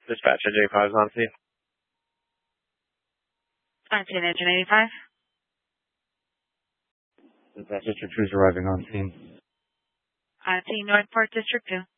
Dispatcher J5 is on scene. 19 Engine 85. Dispatcher District 2 is arriving on scene. 19 North Park District 2.